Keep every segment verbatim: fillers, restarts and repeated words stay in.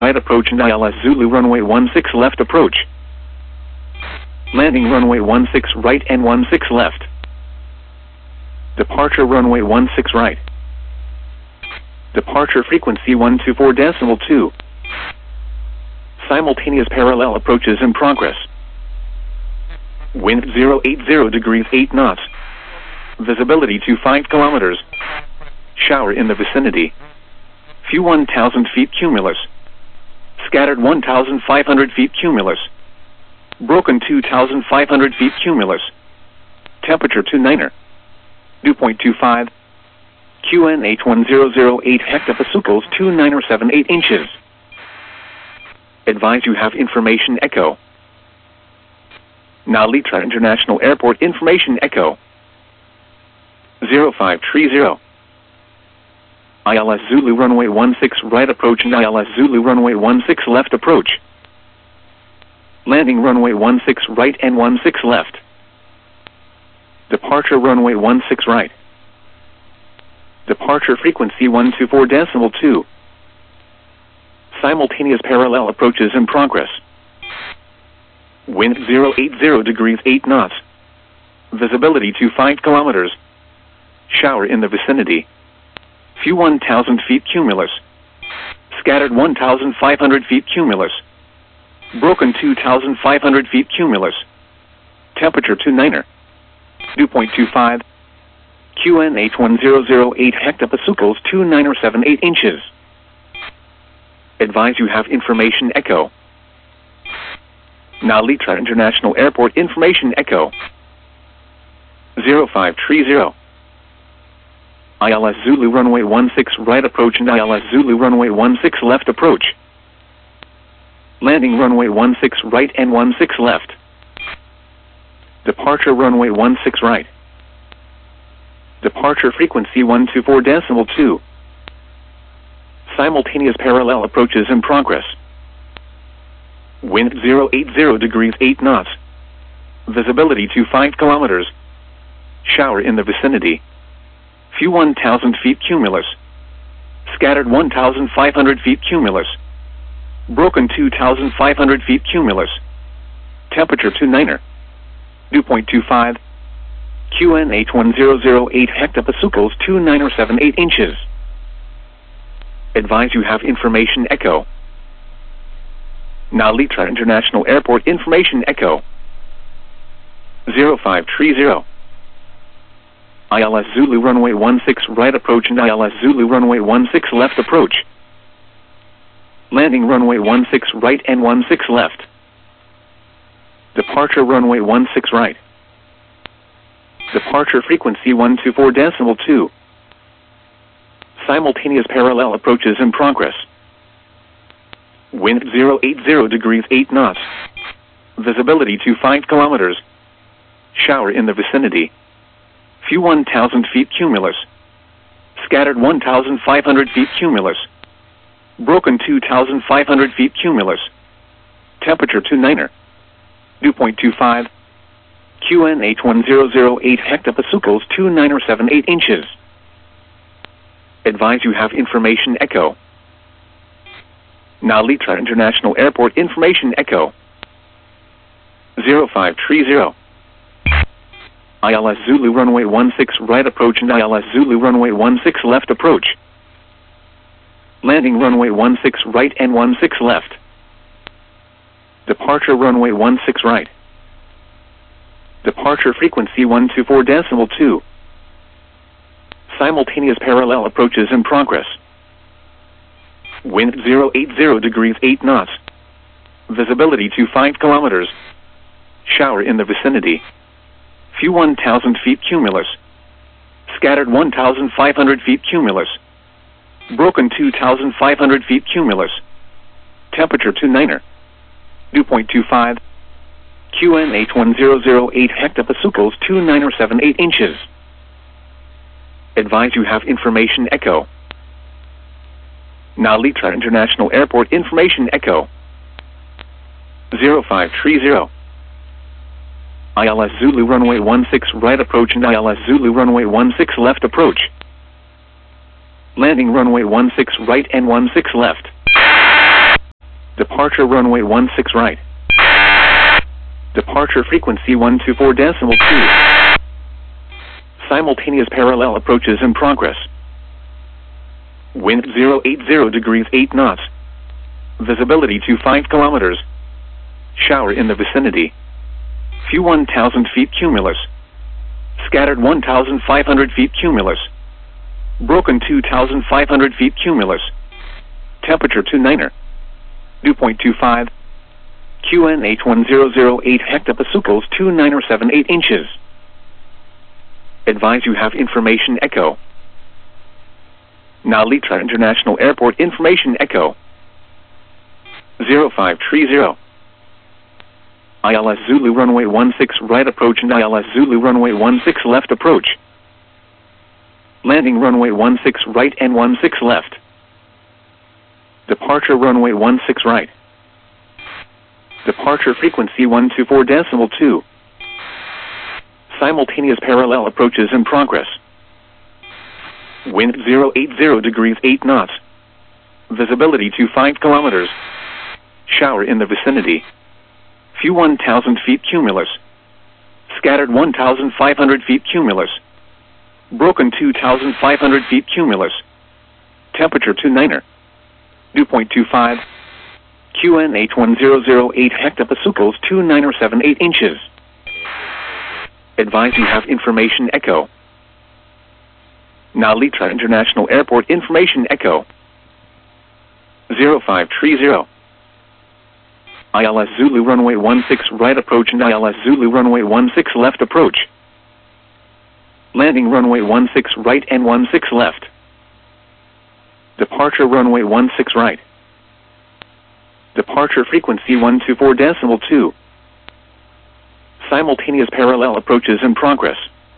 right approach and I L S Zulu runway one six left approach. Landing runway one six right and one six left. Departure runway one six right. Departure frequency one two four decimal two. Simultaneous parallel approaches in progress. Wind zero eight zero degrees eight knots. Visibility to five kilometers. Shower in the vicinity. Few one thousand feet cumulus. Scattered one thousand five hundred feet cumulus. Broken two thousand five hundred feet cumulus. Temperature two niner. Dew point two five. Q N H one zero zero eight hectopascals two niner seven eight inches. Advise you have information echo. Now Litra International Airport information echo. zero five three zero. I L S Zulu runway one six right approach and I L S Zulu runway one six left approach. Landing runway one six right and one six left. Departure runway one six right. Departure frequency one two four decimal two. Simultaneous parallel approaches in progress. Wind zero eight zero degrees eight knots. Visibility to five kilometers. Shower in the vicinity. Few one thousand feet cumulus. Scattered one thousand five hundred feet cumulus. Broken two thousand five hundred feet cumulus. Temperature two niner. Dew point two five. Q N H one zero zero eight hectopascals two niner seven eight inches. Advise you have information echo. Now Litra International Airport information echo. zero five three zero. I L S Zulu runway one six right approach and I L S Zulu runway one six left approach. Landing runway one six right and one six left. Departure runway one six right. Departure frequency one two four decimal two. Simultaneous parallel approaches in progress. Wind zero eight zero degrees eight knots. Visibility to five kilometers. Shower in the vicinity. Few one thousand feet cumulus. Scattered one thousand five hundred feet cumulus. Broken two thousand five hundred feet cumulus. Temperature two niner. Dew point two five. Q N H one zero zero eight hectopascals two niner seven eight inches. Advise you have information echo. Now Litra International Airport information echo. zero five three zero. I L S Zulu runway one six right approach and I L S Zulu runway one six left approach. Landing runway one six right and one six left. Departure runway one six right. Departure frequency one two four decimal two. Simultaneous parallel approaches in progress. Wind zero eight zero degrees eight knots. Visibility to five kilometers. Shower in the vicinity. Few one thousand feet cumulus. Scattered one thousand five hundred feet cumulus. Broken two thousand five hundred feet cumulus. Temperature two niner. Dew point two five. Q N H one zero zero eight hectopascals two niner seven eight inches. Advise you have information echo. Now Litra International Airport information echo. zero five three zero. I L S Zulu runway one six right approach and I L S Zulu runway one six left approach. Landing runway one six right and one six left. Departure runway one six right. Departure frequency one two four decimal two. Simultaneous parallel approaches in progress. Wind zero eight zero degrees eight knots. Visibility to five kilometers. Shower in the vicinity. Few one thousand feet cumulus. Scattered one thousand five hundred feet cumulus. Broken two thousand five hundred feet cumulus. Temperature two niner. Dew point two five. Q N H one zero zero eight hectopascals two niner seven eight inches. Advise you have information echo. Now Litra International Airport information echo. zero five three zero. I L S Zulu runway one six right approach and I L S Zulu runway one six left approach. Landing runway one six right and one six left. Departure runway one six right. Departure frequency one two four decimal two. Simultaneous parallel approaches in progress. Wind zero eight zero degrees eight knots. Visibility to five kilometers. Shower in the vicinity. Few one thousand feet cumulus. Scattered one thousand five hundred feet cumulus. Broken two thousand five hundred feet cumulus. Temperature two niner. Dew point two five. Q N H one zero zero eight hectopascals two niner seven eight inches. Advise you have information echo. Nalitra International Airport information echo. zero five three zero. I L S Zulu runway one six right approach and I L S Zulu runway one six left approach. Landing runway one six right and one six left. Departure runway one six right. Departure frequency one two four decimal two. Simultaneous parallel approaches in progress. Wind zero eight zero degrees eight knots. Visibility to five kilometers. Shower in the vicinity. Few one thousand feet cumulus. Scattered one thousand five hundred feet cumulus. Broken two thousand five hundred feet cumulus. Temperature two niner. Dew point two five. Q N H one zero zero eight hectopascals two niner seven eight inches. Advise you have information echo. Nalitra International Airport information echo. zero five three zero. I L S Zulu runway one six right approach and I L S Zulu runway one six left approach. Landing runway one six right and one six left. Departure runway one six right. Departure frequency one two four decimal two. Simultaneous parallel approaches in progress.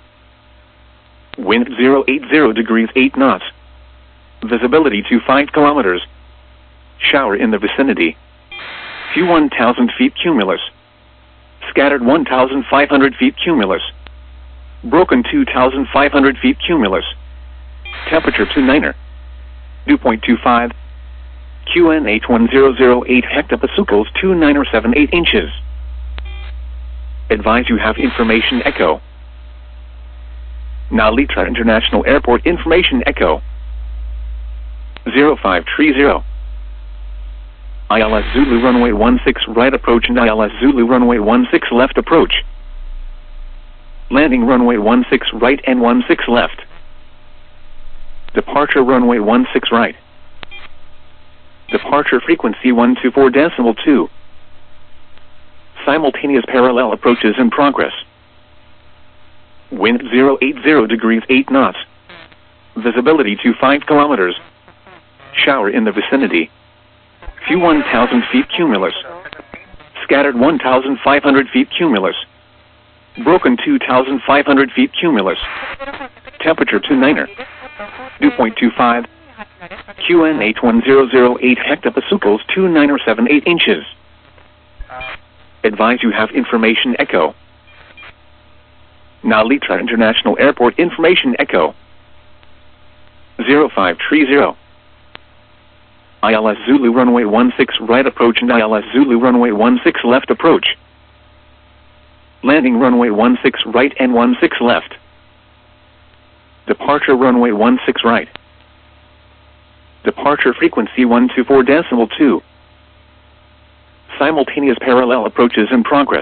Wind zero eight zero degrees eight knots. Visibility to five kilometers. Shower in the vicinity. Few one thousand feet cumulus. Scattered one thousand five hundred feet cumulus. Broken two thousand five hundred feet cumulus. Temperature two niner. Dew point two five. Q N H one zero zero eight hectopascals two niner seven eight inches. Advise you have information echo. Nalitra International Airport information echo. zero five three zero. I L S Zulu runway one six right approach and I L S Zulu runway one six left approach. Landing runway one six right and one six left. Departure runway one six right. Departure frequency one two four decimal two. Simultaneous parallel approaches in progress. Wind zero eight zero degrees eight knots. Visibility to five kilometers. Shower in the vicinity. Few one thousand feet cumulus. Scattered one thousand five hundred feet cumulus. Broken two thousand five hundred feet cumulus. Temperature two niner. Dew point two five. Q N H one zero zero eight hectopascals two niner seven eight inches. Advise you have information echo. Nalitra International Airport information echo. zero five three zero. I L S Zulu runway one six right approach and I L S Zulu runway one six left approach. Landing runway one six right and one six left. Departure runway one six right. Departure frequency one two four decimal two. Simultaneous parallel approaches in progress.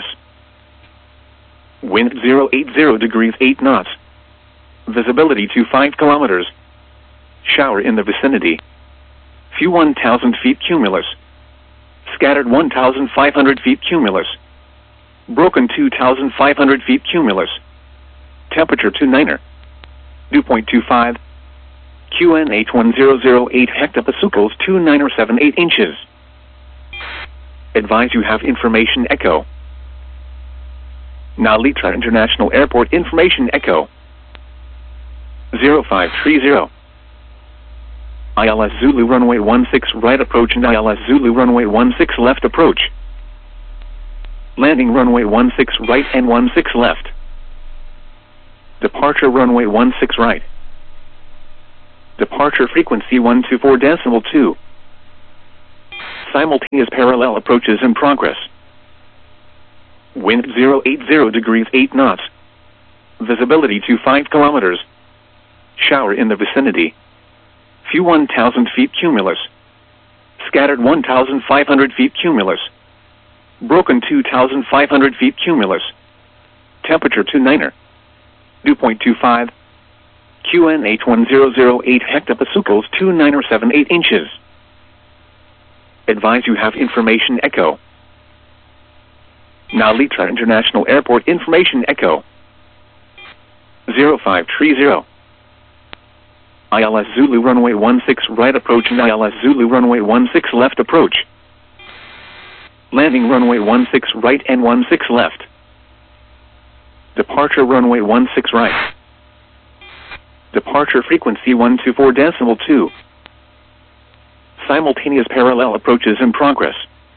Wind zero eight zero degrees eight knots. Visibility to five kilometers. Shower in the vicinity. Few one thousand feet cumulus. Scattered one thousand five hundred feet cumulus. Broken two thousand five hundred feet cumulus. Temperature two niner. Dew point two five. Q N H one zero zero eight hectopascals two niner seven eight inches. Advise you have information echo. Nalitra International Airport information echo. zero five three zero. I L S Zulu runway one six right approach and I L S Zulu runway one six left approach. Landing runway one six right and one six left. Departure runway one six right. Departure frequency one two four decimal two. Simultaneous parallel approaches in progress. Wind zero eight zero degrees eight knots. Visibility to five kilometers. Shower in the vicinity. Few one thousand feet cumulus. Scattered one thousand five hundred feet cumulus. Broken two thousand five hundred feet cumulus. Temperature two niner. Dew point two five. Q N H one zero zero eight hectopascals two niner seven eight inches. Advise you have information echo. Now Litra International Airport information echo. zero five three zero. I L S Zulu runway one six right approach and I L S Zulu runway one six left approach. Landing runway one six right and one six left. Departure runway one six right. Departure frequency one two four decimal two. Simultaneous parallel approaches in progress.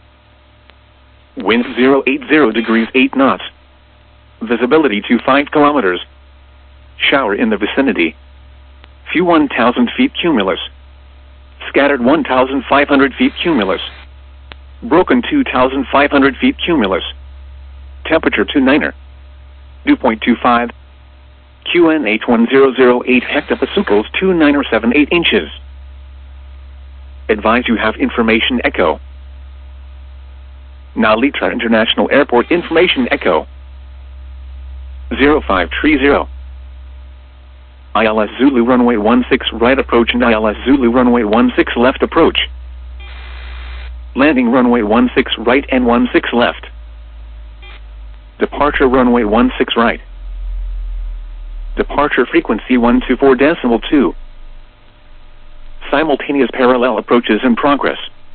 Wind zero eight zero degrees eight knots. Visibility to five kilometers. Shower in the vicinity. Few one thousand feet cumulus. Scattered one thousand five hundred feet cumulus. Broken two thousand five hundred feet cumulus. Temperature two niner. Dew point two five. Q N H one zero zero eight hectopascals two niner seven eight inches. Advise you have information echo. Now Litra International Airport information echo. zero five three zero. I L S Zulu runway one six right approach and I L S Zulu runway one six left approach. Landing runway one six right and one six left. Departure runway one six right. Departure frequency one two four decimal two. Simultaneous parallel approaches in progress.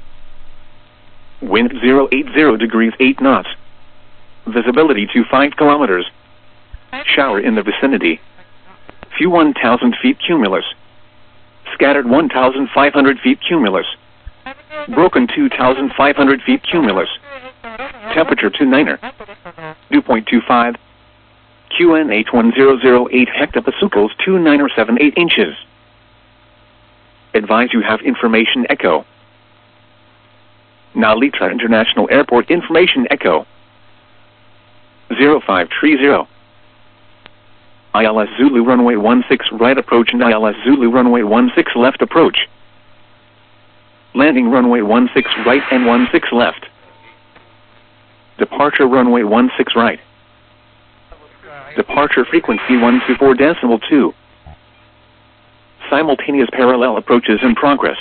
Wind zero eight zero degrees eight knots. Visibility to five kilometers. Shower in the vicinity. Few one thousand feet cumulus. Scattered one thousand five hundred feet cumulus. Broken two thousand five hundred feet cumulus. Temperature two niner. Dew point two five. Q N H one zero zero eight hectopascals two niner seven eight inches. Advise you have information echo. Now Litra International Airport information echo. zero five three zero. I L S Zulu runway one six right approach and I L S Zulu runway one six left approach. Landing runway one six right and one six left. Departure runway one six right. Departure frequency one two four decimal two. Simultaneous parallel approaches in progress.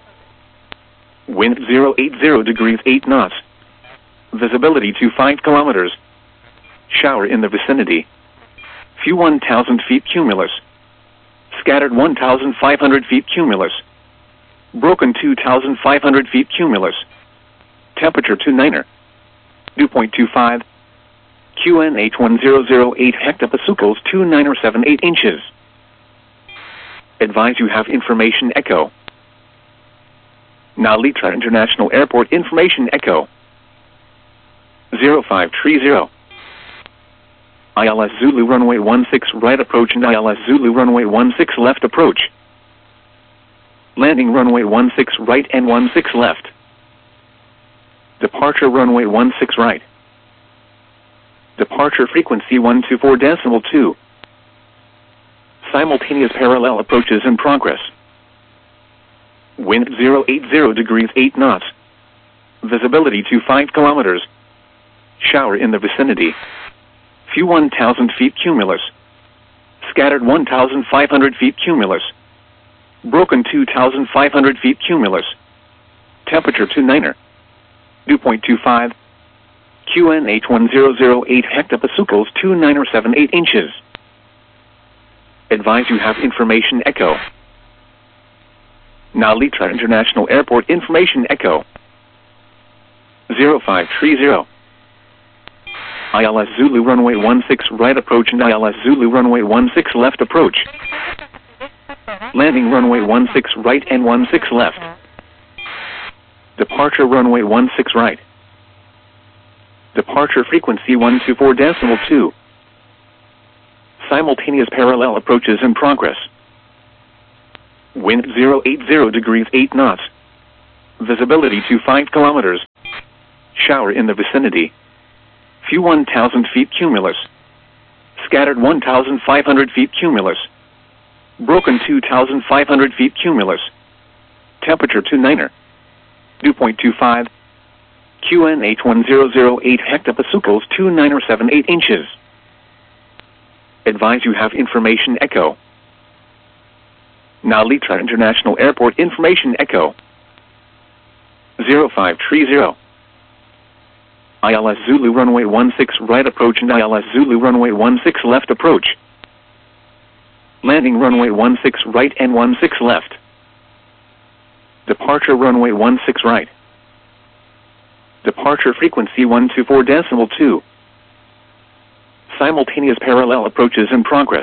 Wind zero eight zero degrees eight knots. Visibility to five kilometers. Shower in the vicinity. Few one thousand feet cumulus. Scattered one thousand five hundred feet cumulus. Broken two thousand five hundred feet cumulus. Temperature two niner. Dew point two five. Q N H one zero zero eight hectopascals two niner seven eight inches. Advise you have information echo. Now Litra International Airport information echo. zero five three zero. I L S Zulu runway one six right approach and I L S Zulu runway one six left approach. Landing runway one six right and one six left. Departure runway one six right. Departure frequency one two four decimal two. Simultaneous parallel approaches in progress. Wind zero eight zero degrees eight knots. Visibility to five kilometers. Shower in the vicinity. Few one thousand feet cumulus. Scattered one thousand five hundred feet cumulus. Broken two thousand five hundred feet cumulus. Temperature two niner. Dew point two five. Q N H one zero zero eight hectopascals two niner seven eight inches. Advise you have information echo. Now Litra International Airport information echo. zero five three zero. I L S Zulu runway one six right approach and I L S Zulu runway one six left approach. Landing runway one six right and one six left. Departure runway one six right. Departure frequency one two four decimal two. Simultaneous parallel approaches in progress. Wind zero eight zero degrees eight knots. Visibility to five kilometers. Shower in the vicinity. Few one thousand feet cumulus. Scattered one thousand five hundred feet cumulus. Broken two thousand five hundred feet cumulus. Temperature two niner. Dew point two five. Q N H one zero zero eight hectopascals two niner seven eight inches. Advise you have information echo. Now Litra International Airport information echo. zero five three zero. I L S Zulu runway one six right approach and I L S Zulu runway one six left approach. Landing runway one six right and one six left. Departure runway one six right. Departure frequency one two four decimal two. Simultaneous parallel approaches in progress.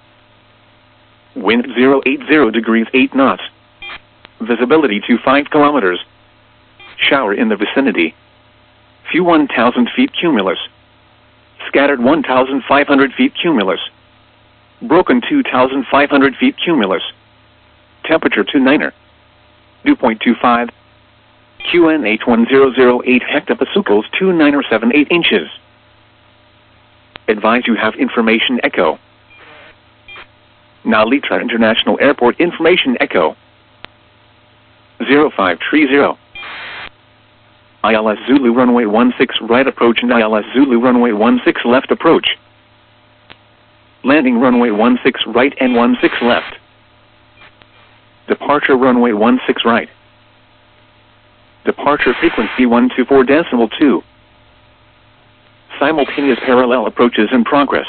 Wind zero eight zero degrees eight knots. Visibility to five kilometers. Shower in the vicinity. Few one thousand feet cumulus. Scattered one thousand five hundred feet cumulus. Broken two thousand five hundred feet cumulus. Temperature two niner. Dew point two five. Q N H one zero zero eight hectopascals two niner seven eight inches. Advise you have information echo. Now Litra International Airport information echo. zero five three zero. I L S Zulu runway one six right approach and I L S Zulu runway one six left approach. Landing runway one six right and one six left. Departure runway one six right. Departure frequency one two four decimal two. Simultaneous parallel approaches in progress.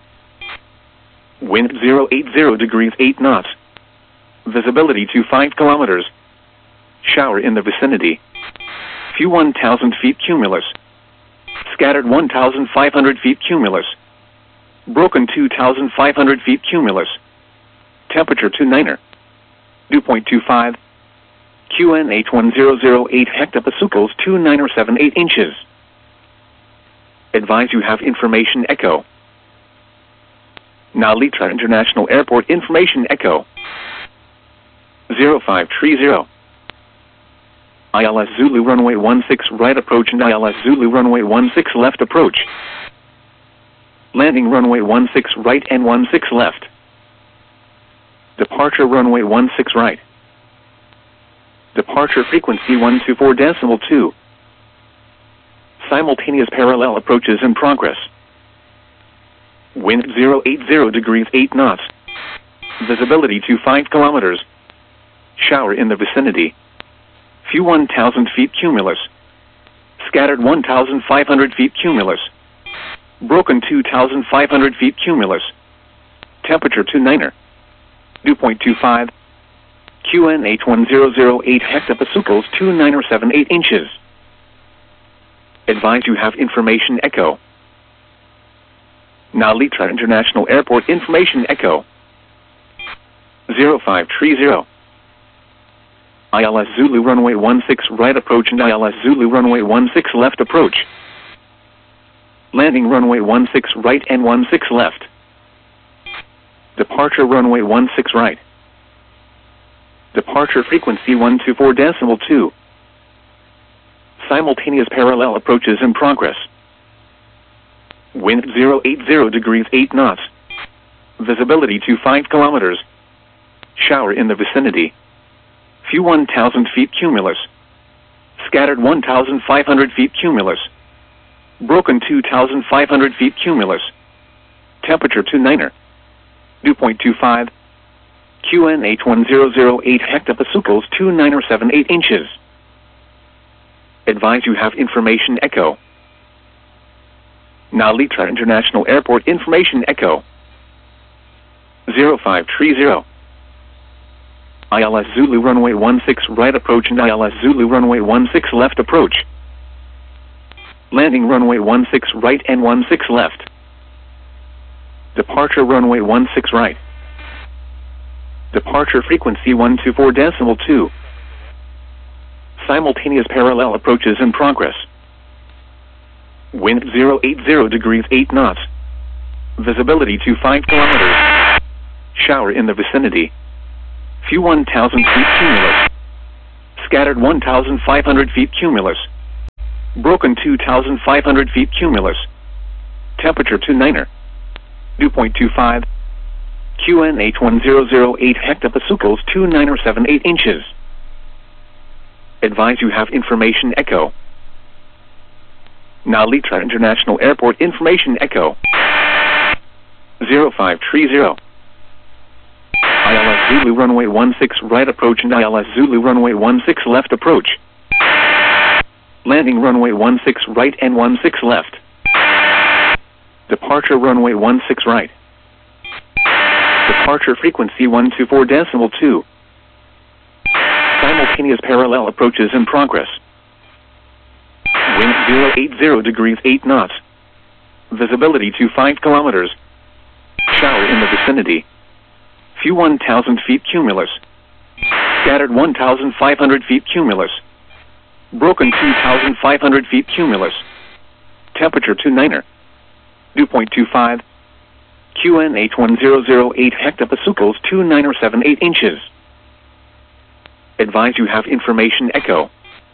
Wind zero eight zero degrees eight knots. Visibility to five kilometers. Shower in the vicinity. Few one thousand feet cumulus. Scattered one thousand five hundred feet cumulus. Broken two thousand five hundred feet cumulus. Temperature two niner. Dew point two five. Q N H one zero zero eight hectopascals two niner seven eight inches. Advise you have information echo. Now Litra International Airport information echo. zero five three zero. I L S Zulu runway one six right approach and I L S Zulu runway one six left approach. Landing runway one six right and one six left. Departure runway one six right. Departure frequency one two four decimal two. Simultaneous parallel approaches in progress. Wind zero eight zero degrees eight knots. Visibility to five kilometers. Shower in the vicinity. Few one thousand feet cumulus. Scattered one thousand five hundred feet cumulus. Broken two thousand five hundred feet cumulus. Temperature two niner. Dew point two five. Q N H one zero zero eight hectopascals two niner seven eight inches. Advise you have information echo. Now Litra International Airport information echo. zero five three zero. I L S Zulu runway one six right approach and I L S Zulu runway one six left approach. Landing runway one six right and one six left. Departure runway one six right. Departure frequency one two four decimal two. Simultaneous parallel approaches in progress. Wind zero eight zero degrees eight knots. Visibility to five kilometers. Shower in the vicinity. Few one thousand feet cumulus. Scattered one thousand five hundred feet cumulus. Broken two thousand five hundred feet cumulus. Temperature two niner. Dew point two five. Q N H one zero zero eight hectopascals two niner seven eight inches. Advise you have information echo. Now Litra International Airport information echo. zero five three zero. I L S Zulu runway one six right approach and I L S Zulu runway one six left approach. Landing runway one six right and one six left. Departure runway one six right. Departure frequency one two four decimal two. Simultaneous parallel approaches in progress. Wind zero eight zero degrees eight knots. Visibility to five kilometers. Shower in the vicinity. Few one thousand feet cumulus. Scattered one thousand five hundred feet cumulus. Broken two thousand five hundred feet cumulus. Temperature two niner. Dew point two five. Q N H one zero zero eight hectopascals two niner seven eight inches. Advise you have information echo. Nalitra International Airport information echo. zero five three zero. I L S Zulu runway one six right approach and I L S Zulu runway one six left approach. Landing runway one six right and one six left. Departure runway one six right. Departure frequency one two four decimal two. Simultaneous parallel approaches in progress. Wind zero eight zero degrees eight knots. Visibility to five kilometers. Shower in the vicinity. Few one thousand feet cumulus. Scattered one thousand five hundred feet cumulus. Broken two thousand five hundred feet cumulus. Temperature two niner. Dew point two five. Q N H one zero zero eight hectopascals two niner seven eight inches. Advise you have information echo.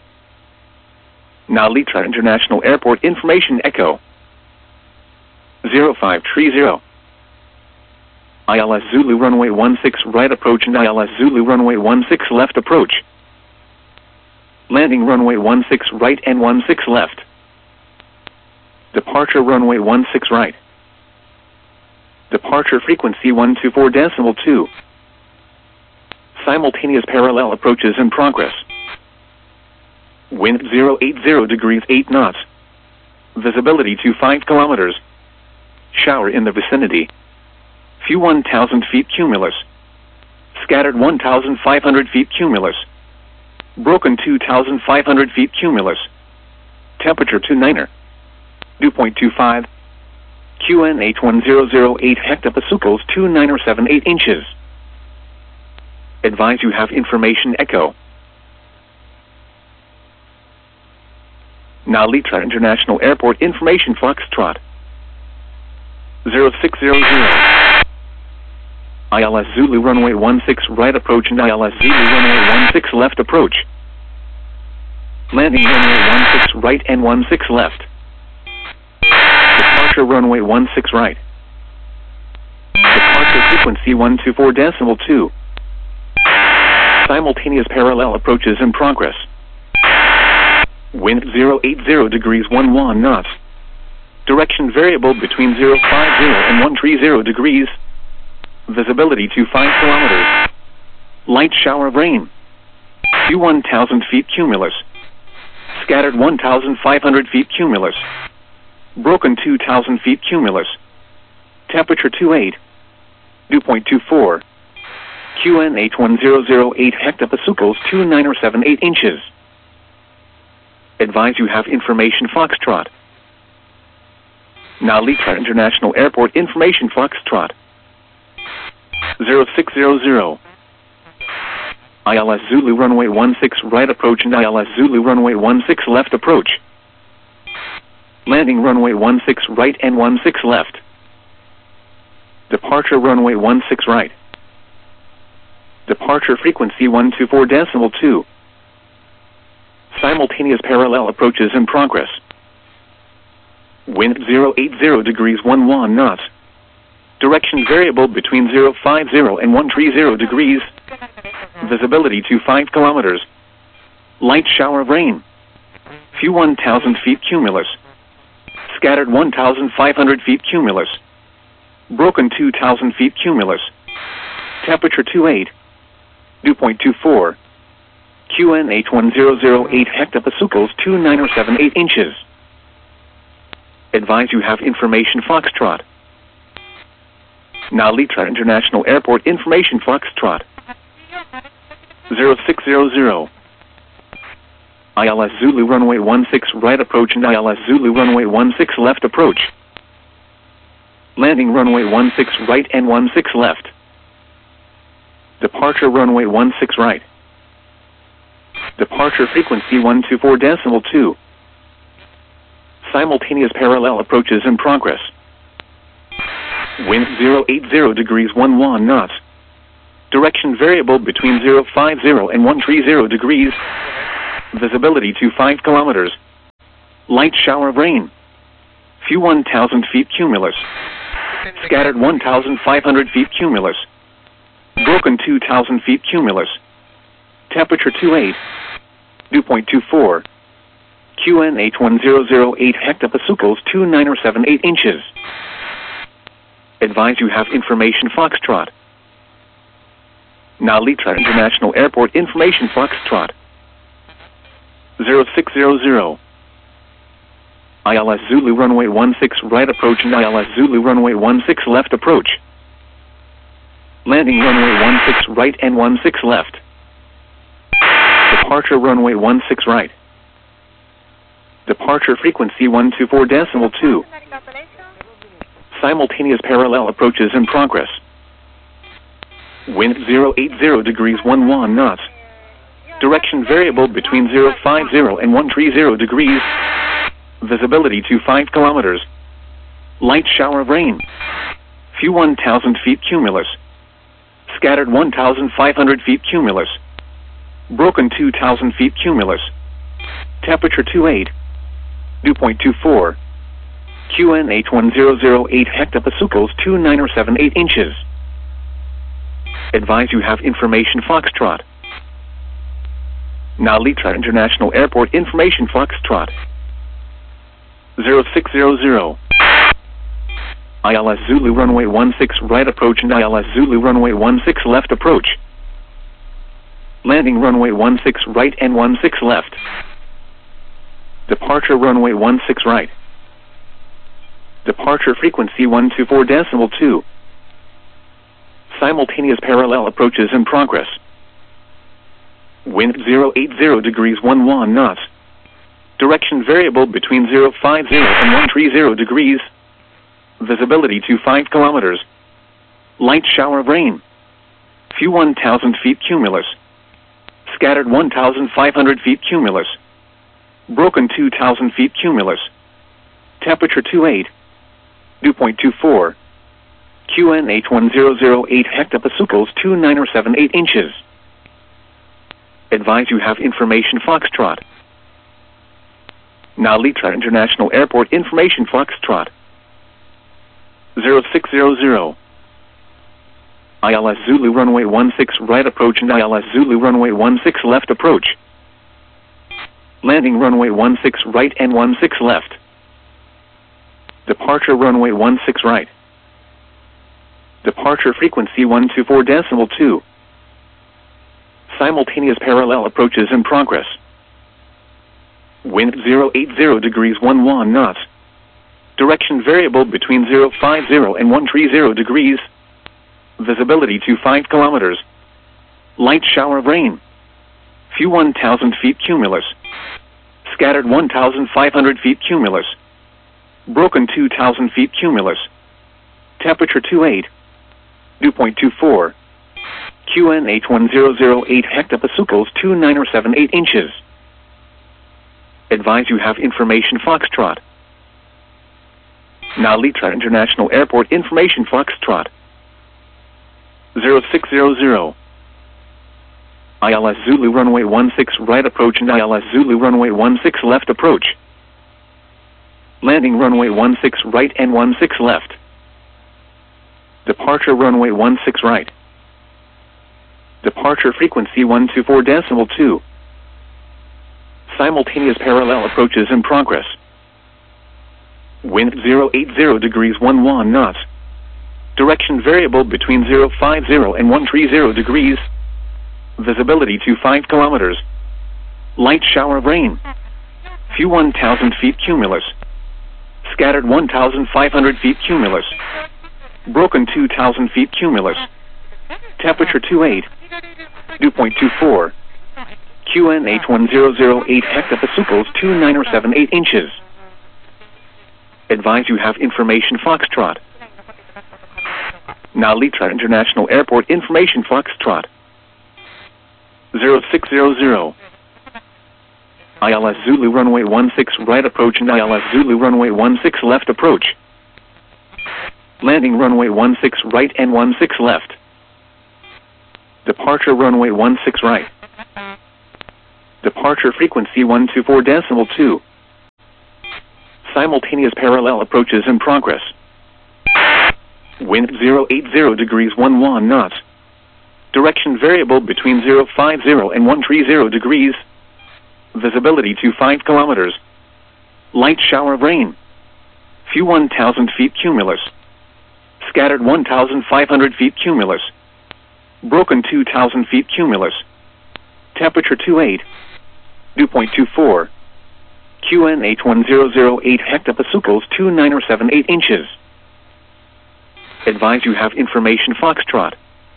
Nalitra International Airport information echo. zero five three zero. I L S Zulu runway one six right approach and I L S Zulu runway one six left approach. Landing runway one six right and one six left. Departure runway one six right. Departure frequency one two four decimal two. Simultaneous parallel approaches in progress. Wind zero eight zero degrees eight knots. Visibility to five kilometers. Shower in the vicinity. Few one thousand feet cumulus. Scattered one thousand five hundred feet cumulus. Broken two thousand five hundred feet cumulus. Temperature two niner. Dew point two five. Q N H one zero zero eight hectopascals two niner seven eight inches. Advise you have information echo. Nalitra International Airport information Foxtrot. zero six zero zero. I L S Zulu runway one six right approach and I L S Zulu runway one six left approach. Landing runway one six right and one six left. Departure runway one six right. Departure frequency one two four decimal two. Simultaneous parallel approaches in progress. Wind zero eight zero degrees one one knots. Direction variable between zero five zero and one three zero degrees. Visibility to five kilometers. Light shower of rain. Few one thousand feet cumulus. Scattered one thousand five hundred feet cumulus. Broken two thousand feet cumulus. Temperature two eight. Dew point two four. Q N H one zero zero eight hectopascals two niner seven eight inches. Advise you have information Foxtrot. Nalitra International Airport information Foxtrot. zero six zero zero. I L S Zulu runway one six right approach and I L S Zulu runway one six left approach. Landing runway one six right and one six left. Departure runway one six right. Departure frequency one two four decimal two. Simultaneous parallel approaches in progress. Wind zero eight zero degrees one one knots. Direction variable between zero five zero and one three zero degrees. Visibility to five kilometers. Light shower of rain. Few one thousand feet cumulus. Scattered one thousand five hundred feet cumulus. Broken two thousand feet cumulus. Temperature two eight. Dew point two four. Q N H one zero zero eight hectopascals two niner seven eight inches. Advise you have information Foxtrot. Nalitra International Airport information Foxtrot. zero six zero zero. I L S Zulu runway one six right approach and I L S Zulu runway one six left approach. Landing runway one six right and one six left. Departure runway one six right. Departure frequency one two four decimal two. Simultaneous parallel approaches in progress. Wind zero eight zero degrees one one knots. Direction variable between zero five zero and one three zero degrees. Visibility to five kilometers. Light shower of rain. Few one thousand feet cumulus. Scattered one thousand five hundred feet cumulus. Broken two thousand feet cumulus. Temperature twenty-eight. Dew point two four. Q N H one zero zero eight hectopascals two nine or seven eight inches. Advise you have information Foxtrot. Now Litra International Airport information Foxtrot. zero six zero zero. I L S Zulu runway one six right approach and I L S Zulu runway one six left approach. Landing runway one six right and one six left. Departure runway one six right. Departure frequency one two four decimal two. Simultaneous parallel approaches in progress. Wind zero eight zero degrees one one knots. Direction variable between zero five zero and one three zero degrees. Visibility to five kilometers. Light shower of rain. Few one thousand feet cumulus. Scattered one thousand five hundred feet cumulus. Broken two thousand feet cumulus. Temperature twenty-eight. Dew point two four. Q N H one zero zero eight hectopascals two nine or seven eight inches. Advise you have information Foxtrot. Now Litra International Airport information Foxtrot. zero six zero zero. I L S Zulu runway one six right approach and I L S Zulu runway one six left approach. Landing runway one six right and one six left. Departure runway one six right. Departure frequency one two four decimal two. Simultaneous parallel approaches in progress. Wind zero eight zero degrees one one knots. Direction variable between zero five zero and one three zero degrees. Visibility to five kilometers. Light shower of rain. Few one thousand feet cumulus. Scattered one thousand five hundred feet cumulus. Broken two thousand feet cumulus. Temperature twenty-eight. Dew point two four. Q N H one zero zero eight hectopascals two nine or seven eight inches. Advise you have information Foxtrot. Now Litra International Airport information Foxtrot. zero six zero zero. I L S Zulu runway one six right approach and I L S Zulu runway one six left approach. Landing runway one six right and one six left. Departure runway one six right. Departure frequency one two four decimal two. Simultaneous parallel approaches in progress. Wind zero eight zero degrees one one knots. Direction variable between zero five zero and one three zero degrees. Visibility to five kilometers. Light shower of rain. Few one thousand feet cumulus. Scattered one thousand five hundred feet cumulus. Broken two thousand feet cumulus. Temperature twenty-eight. Dew point two four. Q N H one zero zero eight hectopascals two nine or seven eight inches. Advise you have information Foxtrot. Now Litra International Airport information Foxtrot. zero six zero zero. I L S Zulu runway one six right approach and I L S Zulu runway one six left approach. Landing runway one six right and one six left. Departure runway one six right. Departure frequency one two four decimal two. Simultaneous parallel approaches in progress. Wind zero eight zero degrees one one knots. Direction variable between zero five zero and one three zero degrees. Visibility to five kilometers. Light shower of rain. Few one thousand feet cumulus. Scattered one thousand five hundred feet cumulus. Broken two thousand feet cumulus. Temperature twenty-eight. Dew point two four. Q N H one zero zero eight hectopascals two nine or seven eight inches. Advise you have information Foxtrot. Now Litra International Airport information Foxtrot. zero six zero zero. I L S Zulu runway one six right approach and I L S Zulu runway one six left approach. Landing runway one six right and one six left. Departure runway one six right. Departure frequency one two four decimal two. Simultaneous parallel approaches in progress. Wind zero eight zero degrees one one knots. Direction variable between zero five zero and one three zero degrees. Visibility to five kilometers. Light shower of rain. Few one thousand feet cumulus. Scattered one thousand five hundred feet cumulus. Broken two thousand feet cumulus. Temperature two eight. Dew point two four. Q N H one zero zero eight hectopascals two nine or seven eight inches. Advise you have information Foxtrot.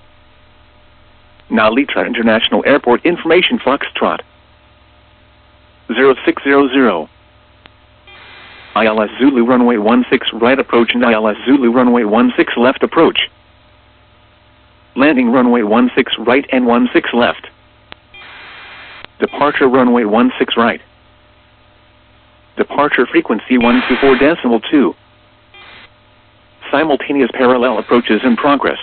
Now Litra International Airport information Foxtrot. zero six zero zero. I L S Zulu runway one six right approach and I L S Zulu runway one six left approach. Landing runway one six right and one six left. Departure runway one six right. Departure frequency one two four decimal two. Simultaneous parallel approaches in progress.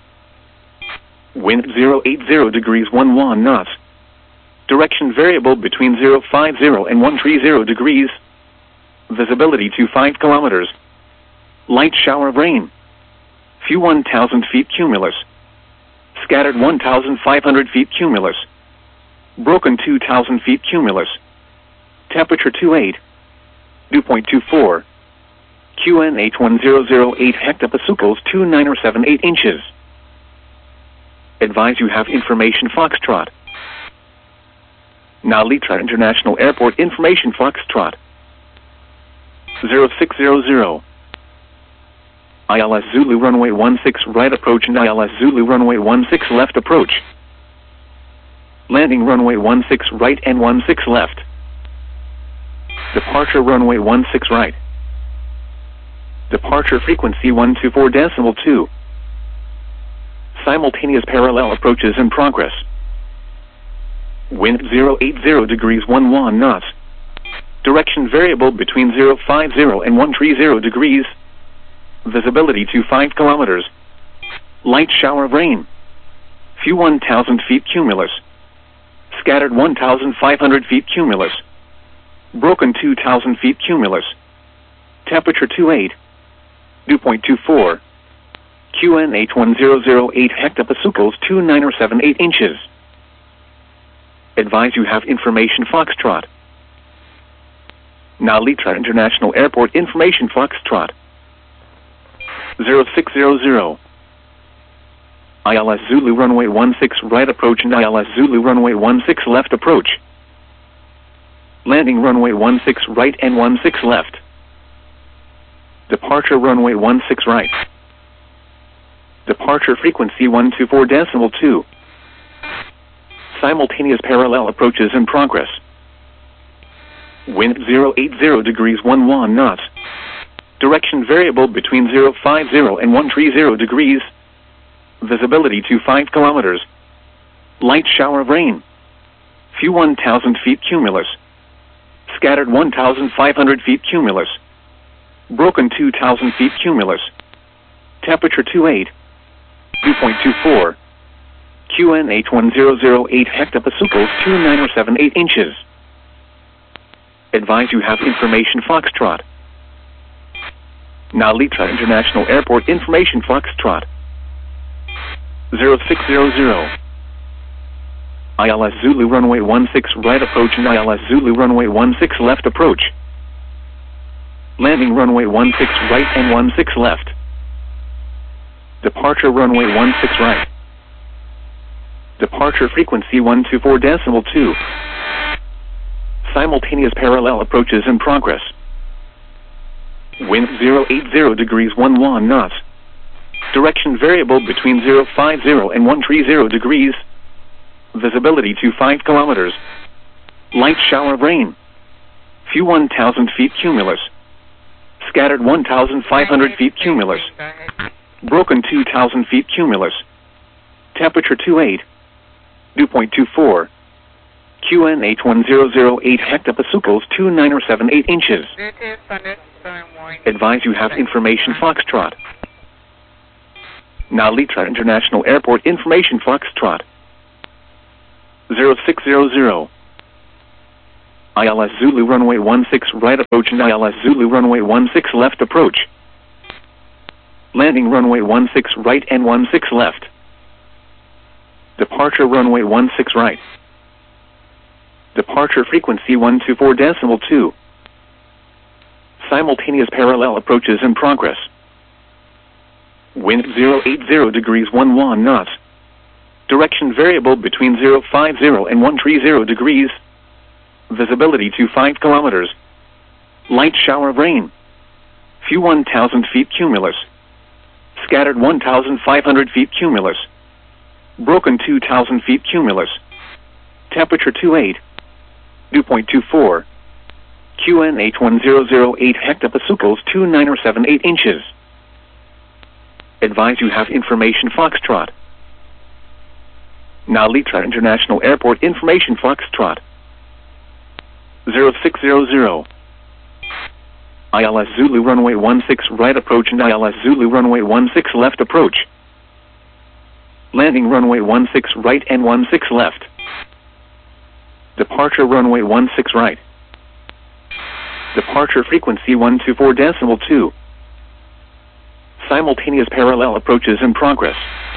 Wind zero eight zero degrees one one knots. Direction variable between zero five zero and one three zero degrees. Visibility to five kilometers. Light shower of rain. Few one thousand feet cumulus. Scattered one thousand five hundred feet cumulus. Broken two thousand feet cumulus. Temperature two eight. Dew point two four. Q N H one zero zero eight hectopascals two nine or seven eight inches. Advise you have information Foxtrot. Now Litra International Airport information Foxtrot. zero six zero zero. I L S Zulu runway one six right approach and I L S Zulu runway one six left approach. Landing runway one six right and one six left. Departure runway one six right. Departure frequency one two four decimal two. Simultaneous parallel approaches in progress. Wind zero eight zero degrees one one knots. Direction variable between zero five zero and one three zero degrees. Visibility to five kilometers. Light shower of rain. Few one thousand feet cumulus. Scattered one thousand five hundred feet cumulus. Broken two thousand feet cumulus. Temperature two eight. Dew point two four. Q N H one zero zero eight hectopascals two nine or seven eight inches. Advise you have information Foxtrot. Now Litra International Airport information Foxtrot. zero six zero zero. I L S Zulu runway one six right approach and I L S Zulu runway one six left approach. Landing runway one six right and one six left. Departure runway one six right. Departure frequency one two four decimal two. Simultaneous parallel approaches in progress. Wind zero eight zero degrees one one knots. Direction variable between zero five zero and one three zero degrees. Visibility to five kilometers. Light shower of rain. Few one thousand feet cumulus. Scattered one thousand five hundred feet cumulus. Broken two thousand feet cumulus. Temperature two eight. Dew point two four. Q N H one zero zero eight hectopascals two nine or seven eight inches. Advise you have information Foxtrot. Now Litra International Airport information Foxtrot. zero six zero zero. I L S Zulu runway one six right approach and I L S Zulu runway one six left approach. Landing runway one six right and one six left. Departure runway one six right. Departure frequency one two four decimal two. Simultaneous parallel approaches in progress. Wind zero eight zero degrees one one knots. Direction variable between zero five zero and one three zero degrees. Visibility to five kilometers. Light shower of rain. Few one thousand feet cumulus. Scattered one thousand five hundred feet cumulus. Broken two thousand feet cumulus. Temperature two eight. Dew point two four. Q N H one zero zero eight hectopascals two nine or seven eight inches. Advise you have information Foxtrot. Now Litra International Airport information Foxtrot. zero six zero zero. I L S Zulu runway one six right approach and I L S Zulu runway one six left approach. Landing runway one six right and one six left. Departure runway one six right. Departure frequency one two four decimal two. Simultaneous parallel approaches in progress. Wind zero eight zero degrees one one knots. Direction variable between zero five zero and one three zero degrees. Visibility to five kilometers. Light shower of rain. Few one thousand feet cumulus. Scattered one thousand five hundred feet cumulus. Broken two thousand feet cumulus. Temperature two eight. Dew point two four. Q N H one zero zero eight hectopascals two nine or seven eight inches. Advise you have information Foxtrot. Now Litra International Airport information Foxtrot. zero six zero zero. I L S Zulu runway one six right approach and I L S Zulu runway one six left approach. Landing runway one six right and one six left. Departure runway one six right. Departure frequency one two four decimal two. Simultaneous parallel approaches in progress.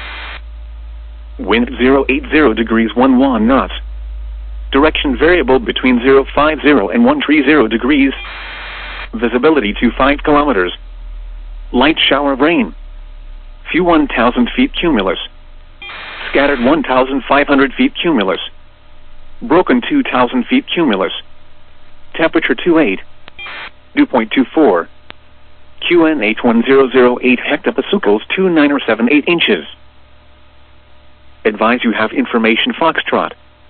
Wind zero eight zero degrees one one knots. Direction variable between zero five zero and one three zero degrees. Visibility to five kilometers. Light shower of rain. Few one thousand feet cumulus. Scattered one thousand five hundred feet cumulus. Broken two thousand feet cumulus. Temperature two eight. Dew point two four. Q N H one zero zero eight hectopascals two nine or seven eight inches. Advise you have information Foxtrot.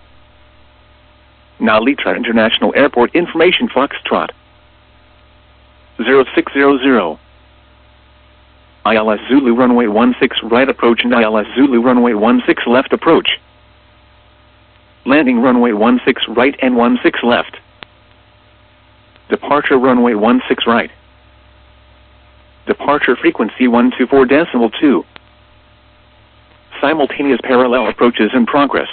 Now Litra International Airport information Foxtrot. zero six zero zero. I L S Zulu runway one six right approach and I L S Zulu runway one six left approach. Landing runway one six right and one six left. Departure runway one six right. Departure frequency one two four decimal two. Simultaneous parallel approaches in progress.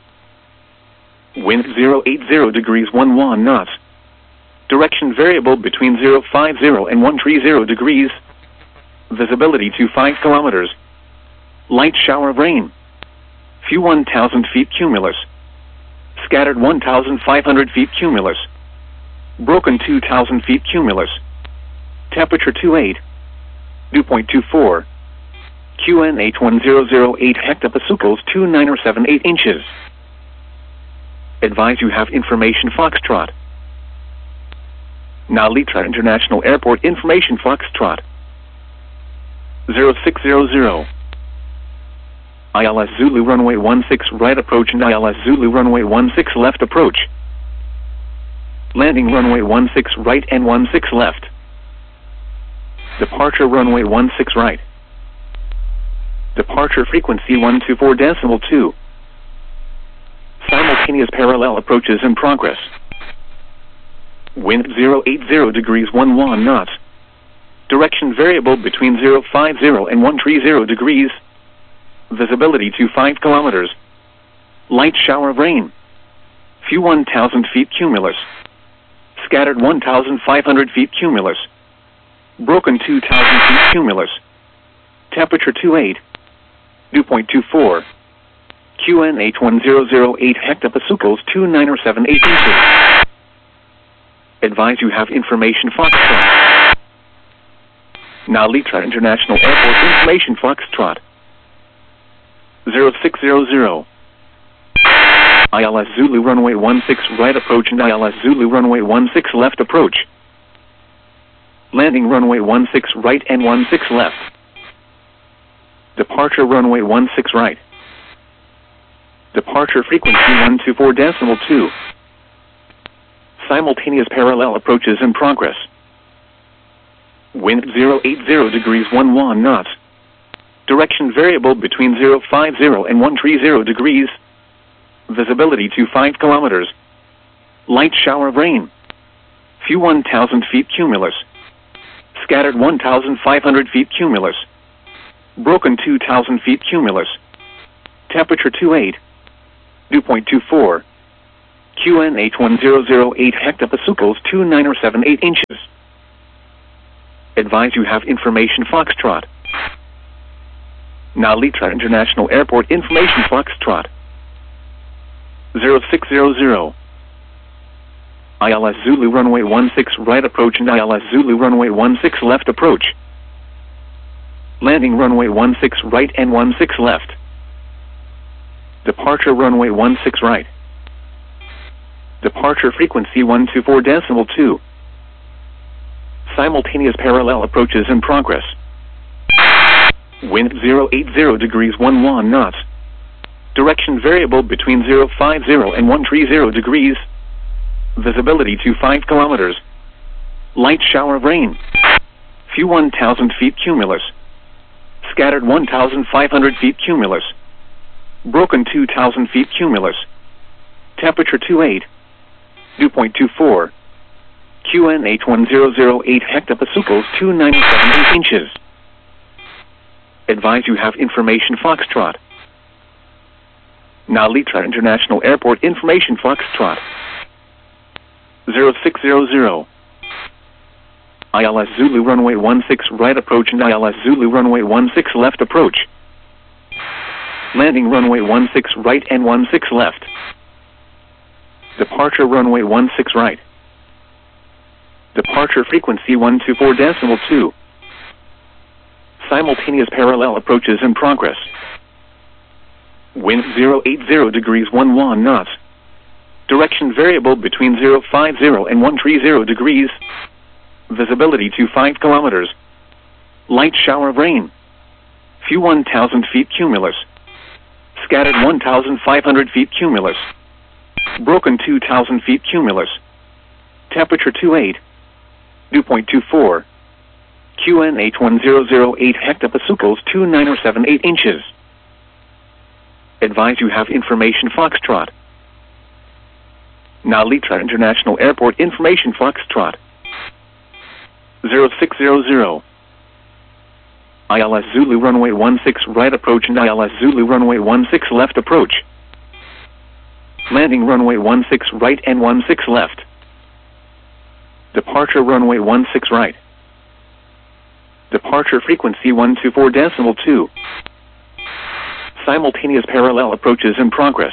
Wind zero eight zero degrees one one knots. Direction variable between zero five zero and one three zero degrees. Visibility to five kilometers. Light shower of rain. Few one thousand feet cumulus. Scattered one thousand five hundred feet cumulus. Broken two thousand feet cumulus. Temperature two eight. Dew point two four. Q N H one zero zero eight hectopascals two nine or seven eight inches. Advise you have information Foxtrot. Now Litra International Airport information Foxtrot. zero six zero zero. I L S Zulu runway one six right approach and I L S Zulu runway one six left approach. Landing runway one six right and one six left. Departure runway one six right. Departure frequency one two four decimal two. Simultaneous parallel approaches in progress. Wind zero eight zero degrees one one knots. Direction variable between zero five zero and one three zero degrees. Visibility to five kilometers. Light shower of rain. Few one thousand feet cumulus. Scattered one thousand five hundred feet cumulus. Broken two thousand feet cumulus. Temperature two eight. Dew point two four. Q N H one zero zero eight hectopascals two nine or seven eight inches. Advise you have information Foxtrot. Now Litra International Airport information Foxtrot. zero six zero zero. I L S Zulu runway one six right approach and I L S Zulu runway one six left approach. Landing runway one six right and one six left. Departure runway one six right. Departure frequency one two four decimal two. Simultaneous parallel approaches in progress. Wind zero eight zero degrees one one knots. Direction variable between zero five zero and one three zero degrees. Visibility to five kilometers. Light shower of rain. Few one thousand feet cumulus. Scattered one thousand five hundred feet cumulus. Broken two thousand feet cumulus. Temperature two eight. dew point two four. Q N H one zero zero eight hectopascals two nine seven eight inches. Advise you have information Foxtrot. Nalitra International Airport information Foxtrot. zero six zero zero. I L S Zulu runway one six right approach and I L S Zulu runway one six left approach. Landing runway one six right and one six left. Departure runway one six right. Departure frequency one two four decimal two. Simultaneous parallel approaches in progress. Wind zero eight zero degrees one one knots. Direction variable between zero five zero and one three zero degrees. Visibility to five kilometers. Light shower of rain. Few one thousand feet cumulus. Scattered one thousand five hundred feet cumulus. Broken two thousand feet cumulus. Temperature two eight. Dew point two four. Q N H one zero zero eight hectopascals two nine seven eight inches. Advise you have information Foxtrot. Nalitra International Airport information Foxtrot. zero six zero zero. I L S Zulu runway one six right approach and I L S Zulu runway one six left approach. Landing runway one six right and one six left. Departure runway one six right. Departure frequency one two four decimal two. Simultaneous parallel approaches in progress. Wind zero eight zero degrees one one knots. Direction variable between zero five zero and one three zero degrees. Visibility to five kilometers. Light shower of rain. Few one thousand feet cumulus. Scattered one thousand five hundred feet cumulus. Broken two thousand feet cumulus. Temperature two eight. Dew point two four. Q N H one zero zero eight hectopascals two nine seven eight inches. Advise you have information Foxtrot. Nalitra International Airport information Foxtrot. zero six zero zero. I L S Zulu runway one six right approach and I L S Zulu runway one six left approach. Landing runway one six right and one six left. Departure runway one six right. Departure frequency one two four decimal two. Simultaneous parallel approaches in progress.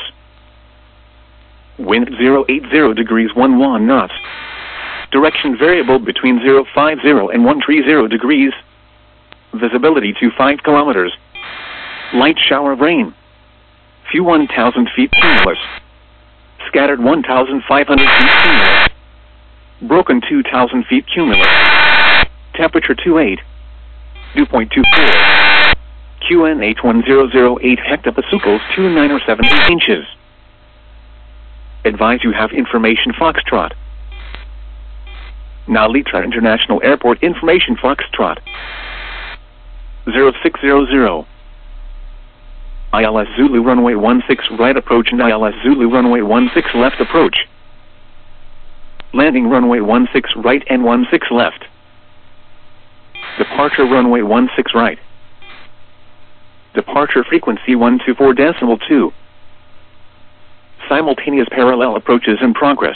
Wind zero eight zero degrees one one knots. Direction variable between zero five zero and one three zero degrees. Visibility to five kilometers. Light shower of rain. Few one thousand feet cumulus. Scattered one thousand five hundred feet cumulus. Broken two thousand feet cumulus. Temperature two eight. Dew point two four. Q N H one zero zero eight hectopascals two nine seven eight inches. Advise you have information Foxtrot. Nalitra International Airport information Foxtrot. zero six zero zero. I L S Zulu runway one six right approach and I L S Zulu runway one six left approach. Landing runway one six right and one six left. Departure runway one six right. Departure frequency one two four decimal two. Simultaneous parallel approaches in progress.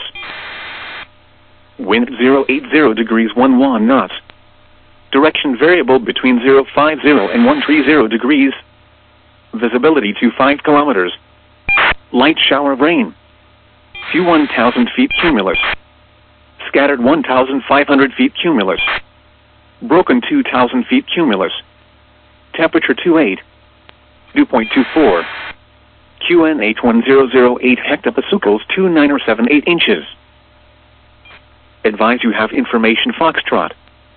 Wind zero eight zero degrees one one knots. Direction variable between zero five zero and one three zero degrees. Visibility to five kilometers. Light shower of rain. Few one thousand feet cumulus. Scattered one thousand five hundred feet cumulus. Broken two thousand feet cumulus. Temperature two eight. Dew point two four. Q N H one zero zero eight hectopascals two nine seven eight inches. Advise you have information Foxtrot.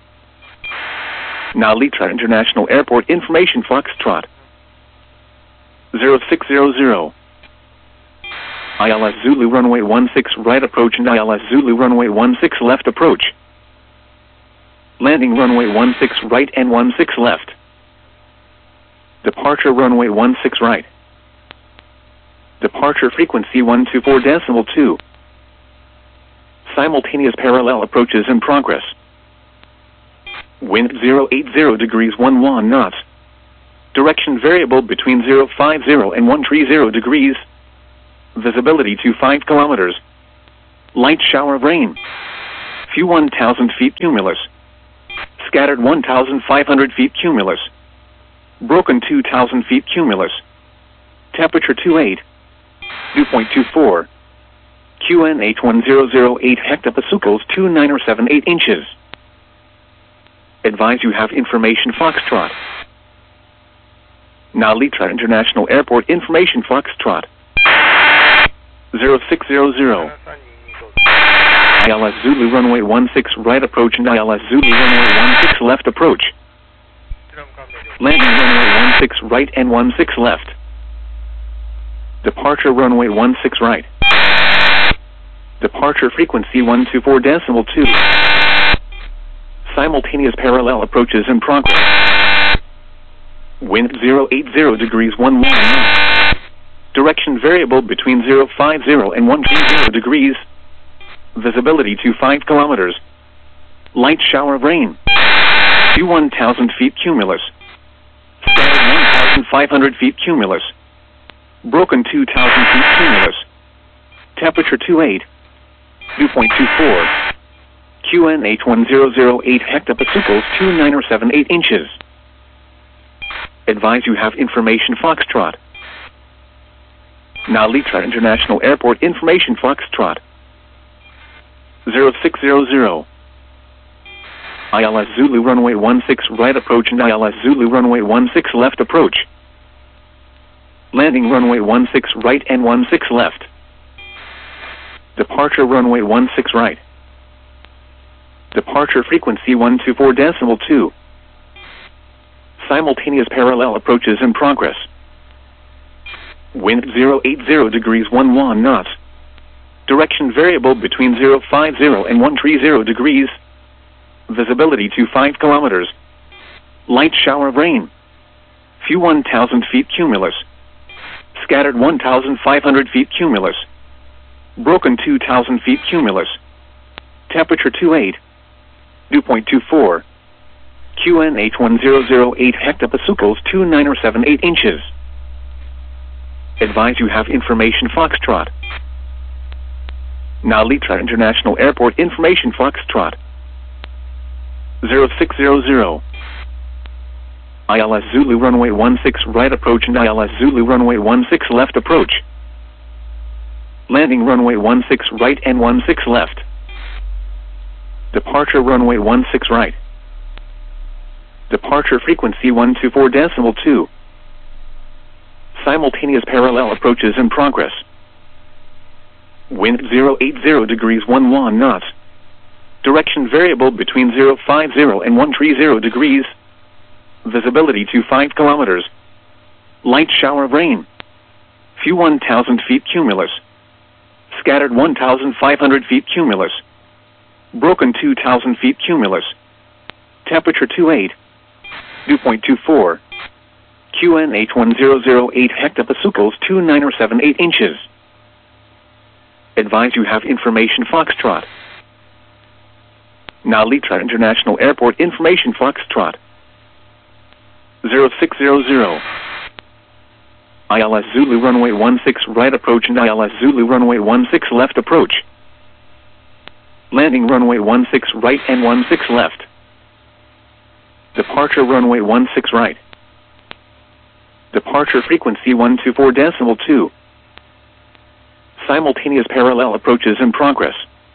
Nalitra International Airport information Foxtrot. zero six zero zero. I L S Zulu runway one six right approach and I L S Zulu runway one six left approach. Landing runway one six right and one six left. Departure runway one six right. Departure frequency one two four decimal two. Simultaneous parallel approaches in progress. Wind zero eight zero degrees one one knots. Direction variable between zero five zero and one three zero degrees. Visibility to five kilometers. Light shower of rain. Few one thousand feet cumulus. Scattered one thousand five hundred feet cumulus. Broken two thousand feet cumulus. Temperature twenty-eight. Dew point two four. Q N H one zero zero eight hectopascals two nine or seven eight inches. Advise you have information Foxtrot. Nalitra International Airport information Foxtrot. zero six zero zero. I L S Zulu runway one six right approach and I L S Zulu runway one six left approach. Landing runway one six right and one six left. Departure runway one six right. Departure frequency one two four decimal two. Simultaneous parallel approaches in progress. Wind zero eight zero degrees one one knots. Direction variable between zero five zero and one three zero degrees. Visibility to five kilometers. Light shower of rain. Few one thousand feet cumulus. Scattered one thousand five hundred feet cumulus. Broken two thousand feet cumulus. Temperature twenty-eight. Dew point two four. Q N H one zero zero eight hectopascals two nine or seven eight inches. Advise you have information Foxtrot. Nalitra International Airport information Foxtrot. zero six zero zero. I L S Zulu runway one six right approach and I L S Zulu runway one six left approach. Landing runway one six right and one six left. Departure runway one six right. Departure frequency one two four decimal two. Simultaneous parallel approaches in progress. Wind zero eight zero degrees one one knots. Direction variable between zero five zero and one three zero degrees. Visibility to five kilometers. Light shower of rain. Few one thousand feet cumulus. Scattered one thousand five hundred feet cumulus. Broken two thousand feet cumulus. Temperature twenty-eight. Dew point two four. Q N H one zero zero eight hectopascals two nine or seven eight inches. Advise you have information Foxtrot. Nalitra International Airport information Foxtrot. zero six zero zero. I L S Zulu runway one six right approach and I L S Zulu runway one six left approach. Landing runway one six right and one six left. Departure runway one six right. Departure frequency one two four decimal two. Simultaneous parallel approaches in progress. Wind zero eight zero degrees one one knots. Direction variable between zero five zero and one three zero degrees. Visibility to five kilometers. Light shower of rain. Few one thousand feet cumulus. Scattered one thousand five hundred feet cumulus. Broken two thousand feet cumulus. Temperature twenty-eight. Dew point two four. Q N H one zero zero eight hectopascals two nine or seven eight inches. Advise you have information Foxtrot. Nalitra International Airport information Foxtrot. zero six zero zero. I L S Zulu runway one six right approach and I L S Zulu runway one six left approach. Landing runway one six right and one six left. Departure runway one six right. Departure frequency one two four decimal two. Simultaneous parallel approaches in progress.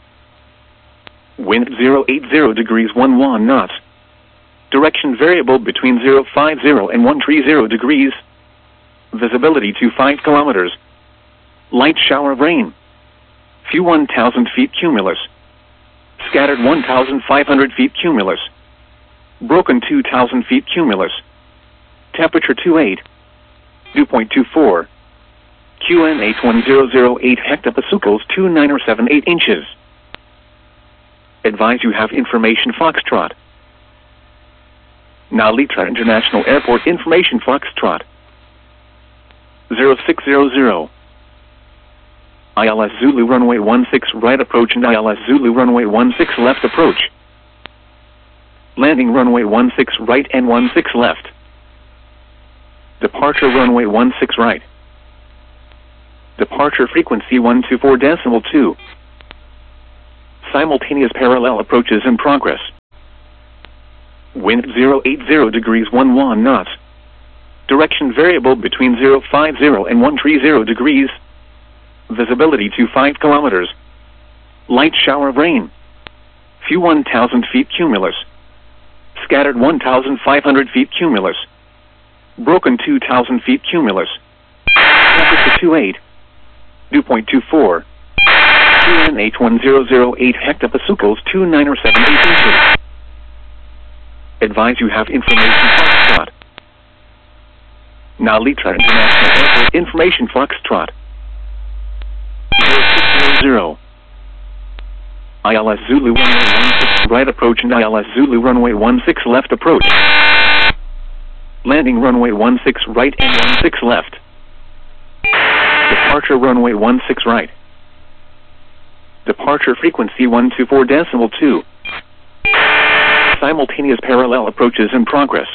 Wind zero eight zero degrees one one knots. Direction variable between zero five zero and one three zero degrees. Visibility to five kilometers. Light shower of rain. Few one thousand feet cumulus. Scattered one thousand five hundred feet cumulus. Broken two thousand feet cumulus. Temperature twenty-eight. Dew point two four. Q N H one zero zero eight hectopascals two nine or seven eight inches. Advise you have information Foxtrot. Nalitra International Airport information Foxtrot. zero six zero zero. I L S Zulu runway one six right approach and I L S Zulu runway one six left approach. Landing runway one six right and one six left. Departure runway one six right. Departure frequency one two four decimal two. Simultaneous parallel approaches in progress. Wind zero eight zero degrees one one knots. Direction variable between zero five zero and one three zero degrees. Visibility to five kilometers. Light shower of rain. Few one thousand feet cumulus. Scattered one thousand five hundred feet cumulus. Broken two thousand feet cumulus. Temperature two eight. Dew point two four. Q N H one zero zero eight hectopascals two nine or seven eight inches. Advise you have information Foxtrot. Nalitra International Airport information Foxtrot. zero six zero zero. I L S Zulu runway one six right approach and I L S Zulu runway one six left approach. Landing runway one six right and one six left. Departure runway one six right. Departure frequency one two four decimal two. Simultaneous parallel approaches in progress.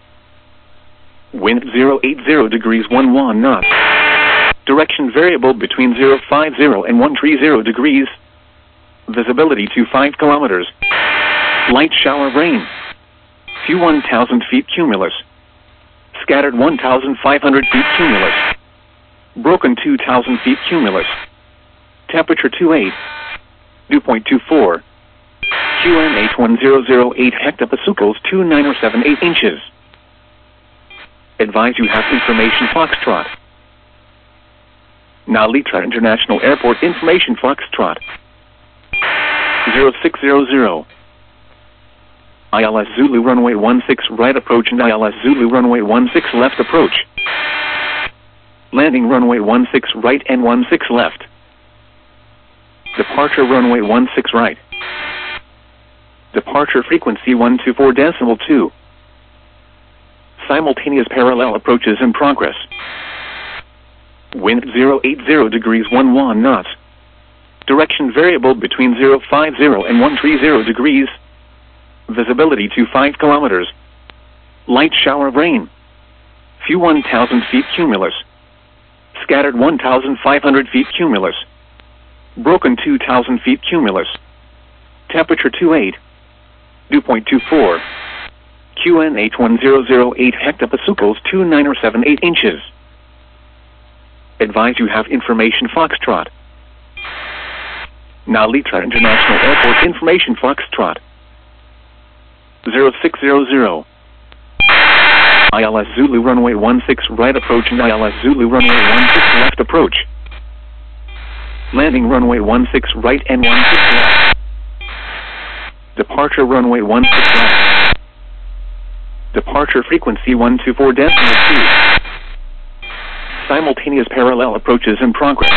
Wind zero eight zero degrees one one knots. Direction variable between zero five zero and one three zero degrees. Visibility to five kilometers. Light shower of rain. Few one thousand feet cumulus. Scattered one thousand five hundred feet cumulus. Broken two thousand feet cumulus. Temperature two eight. Dew point two four. Q N H one zero zero eight hectopascals two nine or seven eight inches. Advise you have information Foxtrot. Nalitra International Airport information Foxtrot. zero six zero zero. I L S Zulu runway one six right approach and I L S Zulu runway one six left approach. Landing runway one six right and one six left. Departure runway one six right. Departure frequency one two four decimal two. Simultaneous parallel approaches in progress. Wind zero eight zero degrees one one knots. Direction variable between zero five zero and one three zero degrees. Visibility to five kilometers. Light shower of rain. Few one thousand feet cumulus. Scattered one thousand five hundred feet cumulus. Broken two thousand feet cumulus. Temperature two eight. Dew point two four. Q N H one zero zero eight hectopascals two nine or seven eight inches. Advise you have information Foxtrot. Nalitra International Airport information Foxtrot. zero six zero zero. I L S Zulu runway one six right approach and I L S Zulu runway one six left approach. Landing runway one six right and one six left. Departure runway one six left. Departure frequency one two four decimal two. Simultaneous parallel approaches in progress.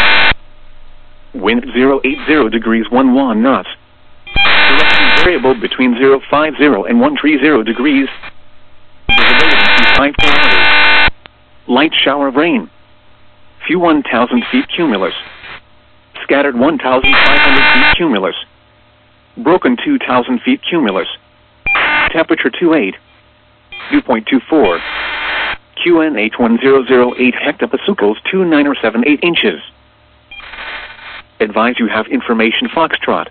Wind zero eight zero degrees one one knots. Direction variable between zero five zero and one three zero degrees. Visibility to five kilometers. Light shower of rain. Few one thousand feet cumulus. Scattered one thousand five hundred feet cumulus. Broken two thousand feet cumulus. Temperature two eight. Dew point two four. Q N H one zero zero eight hectopascals two nine or seven eight inches. Advise you have information Foxtrot.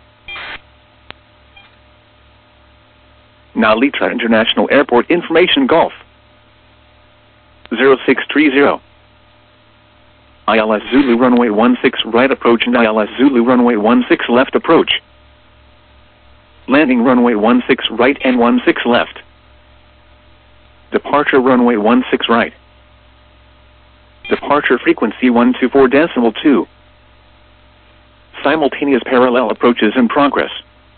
Nalitra International Airport information Golf. zero six three zero. I L S Zulu runway one six right approach and I L S Zulu runway one six left approach. Landing runway one six right and one six left. Departure runway one six right. Departure frequency one two four decimal two. Simultaneous parallel approaches in progress.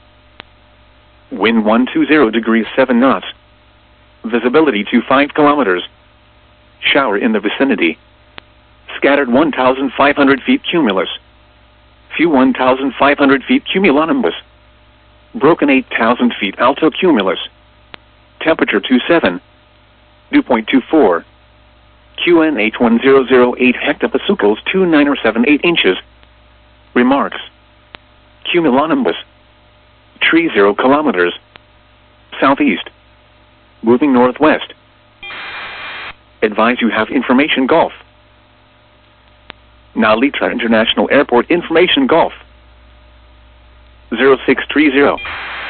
Wind one two zero degrees seven knots. Visibility to five kilometers. Shower in the vicinity. Scattered one thousand five hundred feet cumulus. Few one thousand five hundred feet cumulonimbus. Broken eight thousand feet alto cumulus. Temperature two seven. Dew point two four. Q N H one zero zero eight hectopascals two nine or seven eight inches. Remarks. Cumulonimbus. Tree zero kilometers. Southeast. Moving northwest. Advise you have information Golf. Nalitra International Airport information Golf. zero six three zero.